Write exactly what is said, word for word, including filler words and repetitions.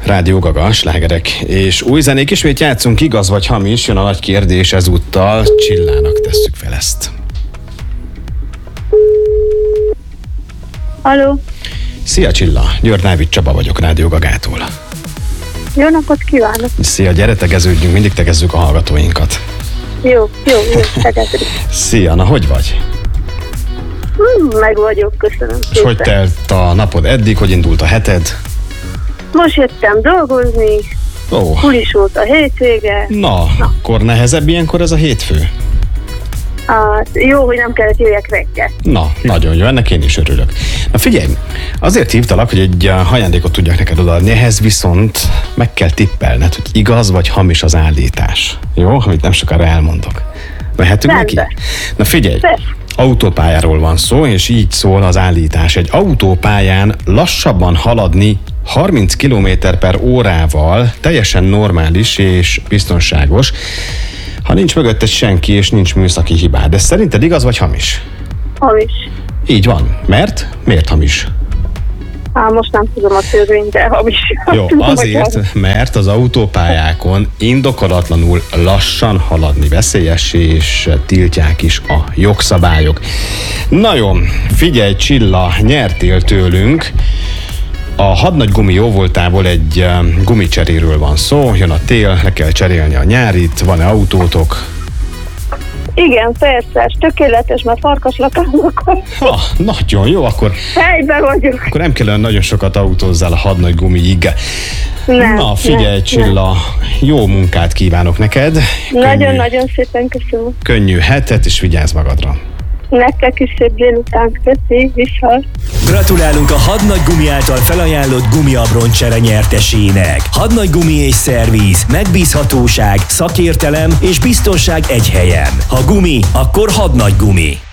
Rádió Gaga, slágerek és új zenék. Ismét játszunk, igaz vagy hamis, jön a nagy kérdés ezúttal. Csillának tesszük fel ezt. Halló. Szia Csilla, György Návid Csaba vagyok Rádió Gagától. Jó napot kívánok. Szia, gyere, tegeződjünk, mindig tegezzük a hallgatóinkat. Jó, jó, jó, tegezzük. Szia, na hogy vagy? Hmm, meg vagyok, köszönöm. És hogy telt a napod eddig, hogy indult a heted? Most jöttem dolgozni, Ó, kulis volt a hétvége. na, na, akkor nehezebb ilyenkor ez a hétfő? Hát, jó, hogy nem kellett jöjjek reggel. Na, nagyon jó, ennek én is örülök. Na figyelj, azért hívtalak, hogy egy ajándékot tudjak neked odaadni, ehhez viszont meg kell tippelned, hogy igaz vagy hamis az állítás. Jó, amit nem sokára elmondok. Mehetünk neki? Rendben. Na figyelj, Persze. autópályáról van szó, és így szól az állítás. Egy autópályán lassabban haladni harminc kilométer per órával teljesen normális és biztonságos, ha nincs mögötte senki és nincs műszaki hibád. De szerinted igaz vagy hamis? Hamis. Így van. Mert? Miért hamis? Hát most nem tudom a törvényt, de hamis. Jó, Tudom, hogy azért, hamis. mert az autópályákon indokolatlanul lassan haladni veszélyes, és tiltják is a jogszabályok. Na jó, figyelj Csilla, nyertél tőlünk. A hadnagy gumi jóvoltából egy um, gumicseréről van szó, jön a tél, le kell cserélni a nyárit, van-e autótok? Igen, persze, tökéletes, mert farkas lakások. Ha, nagyon jó, akkor, Helyben vagyok. akkor nem kell olyan nagyon sokat autózzál a hadnagy gumiig. Nem, Na figyelj nem, Csilla, jó munkát kívánok neked. Könnyű, Nagyon-nagyon szépen köszönöm. könnyű hetet, és vigyázz magadra. Nektek is szép délután, köszi, viszont. Gratulálunk a Hadnagy Gumi által felajánlott gumiabroncsere nyertesének. Hadnagy Gumi és szervíz, megbízhatóság, szakértelem és biztonság egy helyen. Ha gumi, akkor Hadnagy Gumi.